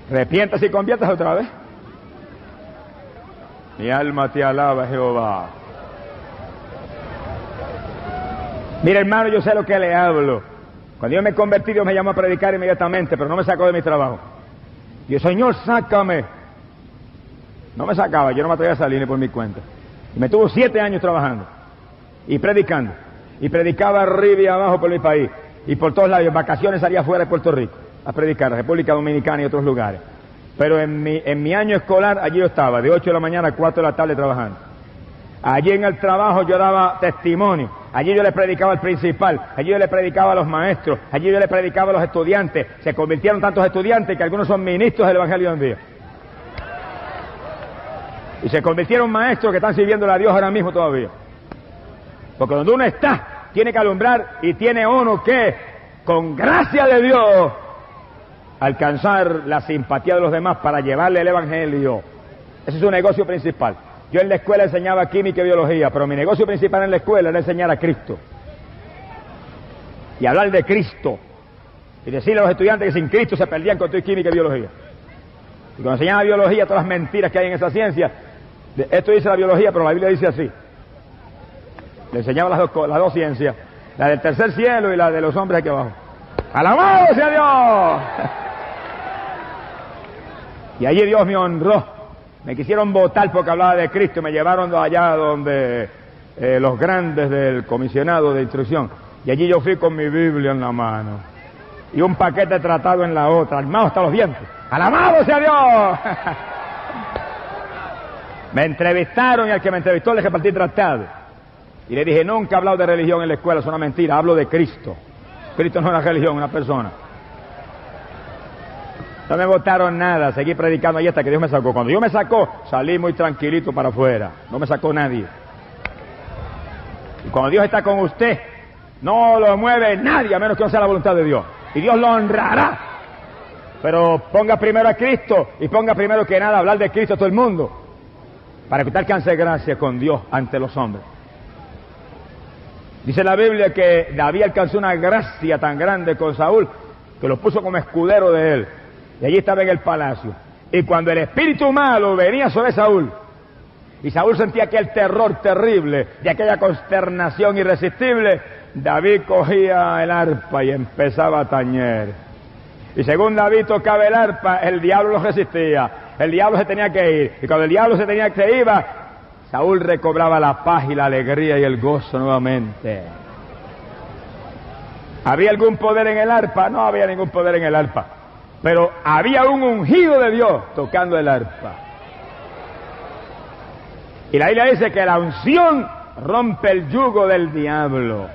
Arrepiéntase y conviértase otra vez. Mi alma te alaba, Jehová. Mira, hermano, yo sé lo que le hablo. Cuando yo me convertí, Dios me llamó a predicar inmediatamente, pero no me sacó de mi trabajo. Y yo, Señor, sácame. No me sacaba, yo no me atrevía a salir ni por mi cuenta. Y me tuvo 7 años trabajando y predicando. Y predicaba arriba y abajo por mi país. Y por todos lados, en vacaciones salía fuera de Puerto Rico a predicar, República Dominicana y otros lugares. Pero en mi año escolar, allí yo estaba, de 8 de la mañana a 4 de la tarde trabajando. Allí en el trabajo yo daba testimonio. Allí yo le predicaba al principal, allí yo le predicaba a los maestros, allí yo le predicaba a los estudiantes. Se convirtieron tantos estudiantes que algunos son ministros del Evangelio hoy en día. Y se convirtieron maestros que están sirviéndole a Dios ahora mismo todavía. Porque donde uno está, tiene que alumbrar y tiene uno que, con gracia de Dios, alcanzar la simpatía de los demás para llevarle el Evangelio. Ese es su negocio principal. Yo en la escuela enseñaba química y biología, pero mi negocio principal en la escuela era enseñar a Cristo. Y hablar de Cristo. Y decirle a los estudiantes que sin Cristo se perdían con todo química y biología. Y cuando enseñaba biología, todas las mentiras que hay en esa ciencia, esto dice la biología, pero la Biblia dice así. Le enseñaba las dos ciencias, la del tercer cielo y la de los hombres aquí abajo. ¡Alabado sea Dios! Y allí Dios me honró. Me quisieron votar porque hablaba de Cristo y me llevaron allá donde los grandes del comisionado de instrucción. Y allí yo fui con mi Biblia en la mano y un paquete tratado en la otra, armado hasta los dientes. ¡Alabado sea Dios! Me entrevistaron y al que me entrevistó le repartí tratado. Y le dije, nunca he hablado de religión en la escuela, es una mentira, hablo de Cristo. Cristo no es una religión, una persona. No me votaron nada, seguí predicando ahí hasta que Dios me sacó. Cuando Dios me sacó, salí muy tranquilito para afuera. No me sacó nadie. Y cuando Dios está con usted, no lo mueve nadie, a menos que no sea la voluntad de Dios. Y Dios lo honrará. Pero ponga primero a Cristo y ponga primero que nada hablar de Cristo a todo el mundo. Para que usted alcance gracia con Dios ante los hombres. Dice la Biblia que David alcanzó una gracia tan grande con Saúl que lo puso como escudero de él. Y allí estaba en el palacio. Y cuando el espíritu malo venía sobre Saúl, y Saúl sentía aquel terror terrible, de aquella consternación irresistible, David cogía el arpa y empezaba a tañer. Y según David tocaba el arpa, el diablo lo resistía. El diablo se tenía que ir. Y cuando el diablo se tenía que ir, Saúl recobraba la paz y la alegría y el gozo nuevamente. ¿Había algún poder en el arpa? No había ningún poder en el arpa. Pero había un ungido de Dios tocando el arpa. Y la Biblia dice que la unción rompe el yugo del diablo.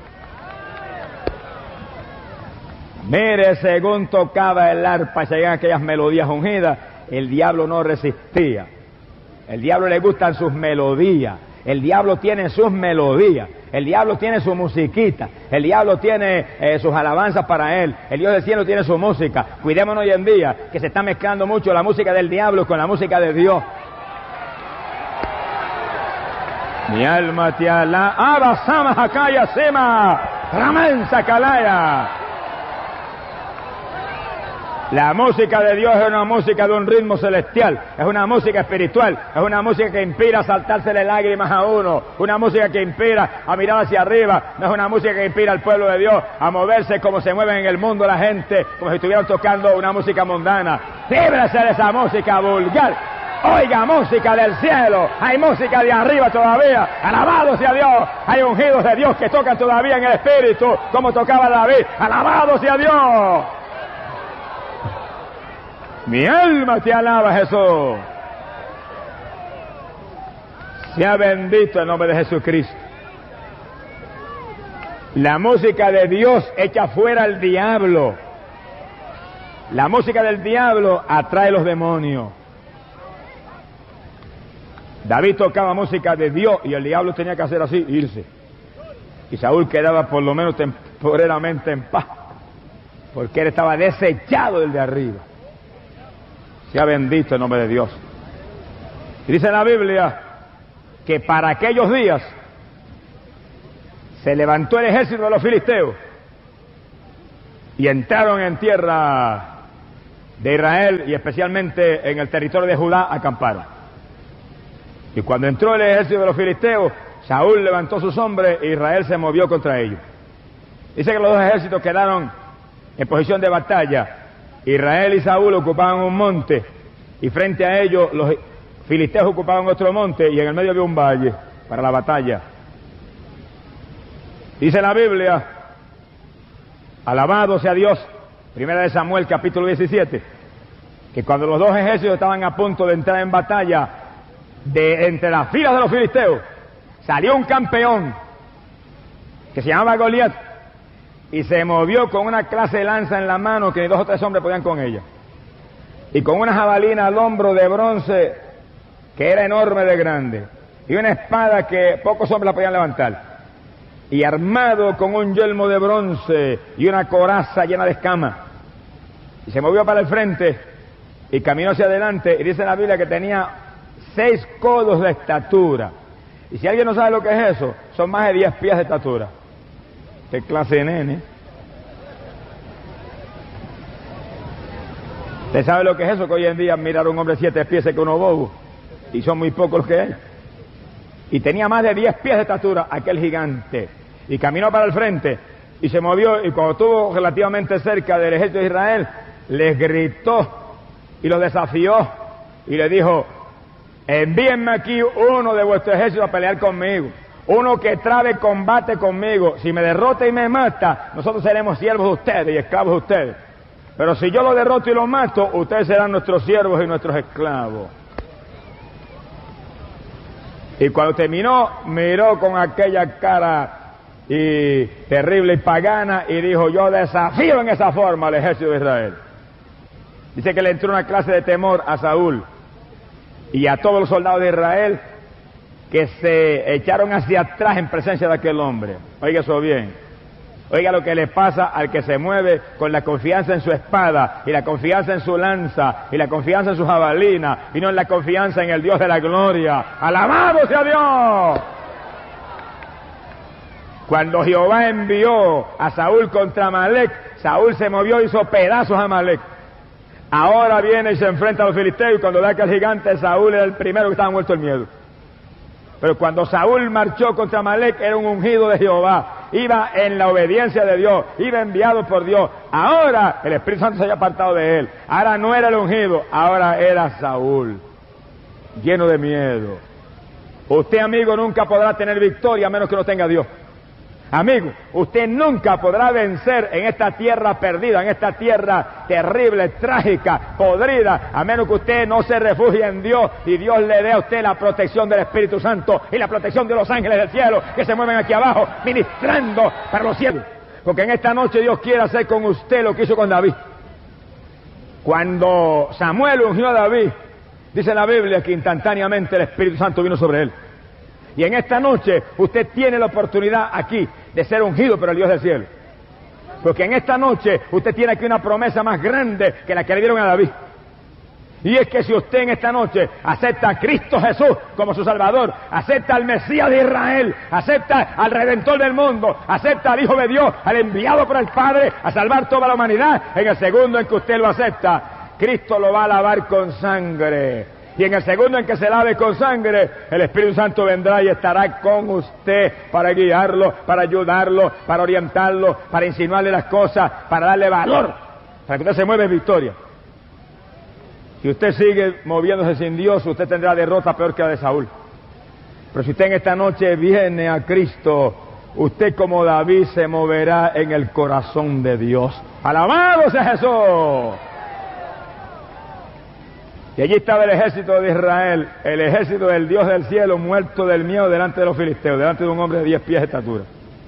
Mire, según tocaba el arpa y se llegan aquellas melodías ungidas, el diablo no resistía. El diablo le gustan sus melodías. El diablo tiene sus melodías. El diablo tiene su musiquita. El diablo tiene sus alabanzas para él. El Dios del cielo tiene su música. Cuidémonos hoy en día, que se está mezclando mucho la música del diablo con la música de Dios. Mi alma te alaba. Abasama Hakaya Sema. Ramansa Kalaya. La música de Dios es una música de un ritmo celestial, es una música espiritual, es una música que inspira a saltársele lágrimas a uno, una música que inspira a mirar hacia arriba, no es una música que inspira al pueblo de Dios a moverse como se mueven en el mundo la gente, como si estuvieran tocando una música mundana. Líbrese de esa música vulgar. Oiga, música del cielo, hay música de arriba todavía, alabado sea Dios, hay ungidos de Dios que tocan todavía en el espíritu, como tocaba David, alabado sea Dios. Mi alma te alaba, Jesús. Sea bendito el nombre de Jesucristo. La música de Dios echa fuera al diablo. La música del diablo atrae los demonios. David tocaba música de Dios y el diablo tenía que hacer así, irse. Y Saúl quedaba por lo menos temporalmente en paz, porque él estaba desechado del de arriba. Sea bendito el nombre de Dios. Y dice la Biblia que para aquellos días se levantó el ejército de los filisteos y entraron en tierra de Israel y especialmente en el territorio de Judá acamparon. Y cuando entró el ejército de los filisteos, Saúl levantó sus hombres e Israel se movió contra ellos. Dice que los dos ejércitos quedaron en posición de batalla. Israel y Saúl ocupaban un monte y frente a ellos los filisteos ocupaban otro monte y en el medio había un valle para la batalla. Dice la Biblia, alabado sea Dios, primera de Samuel capítulo 17, que cuando los dos ejércitos estaban a punto de entrar en batalla, de entre las filas de los filisteos salió un campeón que se llamaba Goliat y se movió con una clase de lanza en la mano que ni 2 o 3 hombres podían con ella, y con una jabalina al hombro de bronce que era enorme de grande, y una espada que pocos hombres la podían levantar, y armado con un yelmo de bronce y una coraza llena de escamas, y se movió para el frente y caminó hacia adelante, y dice la Biblia que tenía 6 codos de estatura, y si alguien no sabe lo que es eso, son más de 10 pies de estatura. ¿Qué clase de nene? ¿Usted sabe lo que es eso? Que hoy en día mirar a un hombre 7 pies que uno bobo, y son muy pocos los que hay. Y tenía más de 10 pies de estatura aquel gigante, y caminó para el frente, y se movió, y cuando estuvo relativamente cerca del ejército de Israel, les gritó, y los desafió, y les dijo, envíenme aquí uno de vuestro ejército a pelear conmigo, uno que trabe combate conmigo. Si me derrota y me mata, nosotros seremos siervos de ustedes y esclavos de ustedes. Pero si yo lo derroto y lo mato, ustedes serán nuestros siervos y nuestros esclavos. Y cuando terminó, miró con aquella cara y terrible y pagana y dijo, yo desafío en esa forma al ejército de Israel. Dice que le entró una clase de temor a Saúl y a todos los soldados de Israel, que se echaron hacia atrás en presencia de aquel hombre. Oiga eso bien. Oiga lo que le pasa al que se mueve con la confianza en su espada, y la confianza en su lanza, y la confianza en su jabalina, y no en la confianza en el Dios de la gloria. ¡Alabado sea Dios! Cuando Jehová envió a Saúl contra Amalec, Saúl se movió y hizo pedazos a Amalec. Ahora viene y se enfrenta a los filisteos, y cuando ve que el gigante, Saúl era el primero que estaba muerto el miedo. Pero cuando Saúl marchó contra Amalec, era un ungido de Jehová, iba en la obediencia de Dios, iba enviado por Dios. Ahora el Espíritu Santo se había apartado de él, ahora no era el ungido, ahora era Saúl, lleno de miedo. Usted, amigo, nunca podrá tener victoria a menos que no tenga a Dios. Amigo, usted nunca podrá vencer en esta tierra perdida, en esta tierra terrible, trágica, podrida, a menos que usted no se refugie en Dios y Dios le dé a usted la protección del Espíritu Santo y la protección de los ángeles del cielo que se mueven aquí abajo ministrando para los cielos. Porque en esta noche Dios quiere hacer con usted lo que hizo con David. Cuando Samuel ungió a David, dice la Biblia que instantáneamente el Espíritu Santo vino sobre él. Y en esta noche usted tiene la oportunidad aquí de ser ungido por el Dios del cielo. Porque en esta noche usted tiene aquí una promesa más grande que la que le dieron a David. Y es que si usted en esta noche acepta a Cristo Jesús como su Salvador, acepta al Mesías de Israel, acepta al Redentor del mundo, acepta al Hijo de Dios, al enviado por el Padre a salvar toda la humanidad, en el segundo en que usted lo acepta, Cristo lo va a lavar con sangre. Y en el segundo en que se lave con sangre, el Espíritu Santo vendrá y estará con usted para guiarlo, para ayudarlo, para orientarlo, para insinuarle las cosas, para darle valor, para que usted se mueva en victoria. Si usted sigue moviéndose sin Dios, usted tendrá derrota peor que la de Saúl. Pero si usted en esta noche viene a Cristo, usted como David se moverá en el corazón de Dios. ¡Alabado sea Jesús! Y allí estaba el ejército de Israel, el ejército del Dios del cielo, muerto del miedo delante de los filisteos, delante de un hombre de 10 pies de estatura.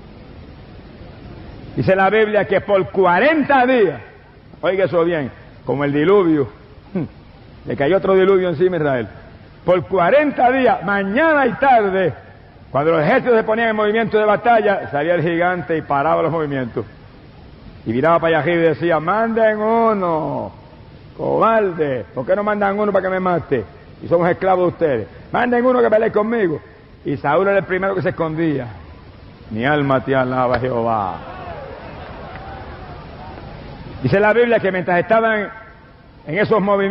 Dice la Biblia que por 40 días, oiga eso bien, como el diluvio, le cayó otro diluvio encima a Israel. Por 40 días, mañana y tarde, cuando los ejércitos se ponían en movimiento de batalla, salía el gigante y paraba los movimientos. Y miraba para allá arriba y decía, manden uno. Cobarde, ¿por qué no mandan uno para que me mate? Y somos esclavos de ustedes. Manden uno que pelee conmigo. Y Saúl era el primero que se escondía. Mi alma te alaba, Jehová. Dice la Biblia que mientras estaban en esos movimientos